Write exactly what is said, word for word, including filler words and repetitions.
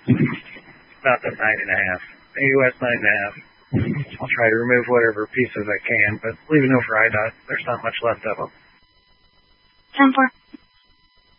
About the nine and a half. A U S nine and a half. I'll try to remove whatever pieces I can, but leaving over I DOT, there's not much left of them. ten four.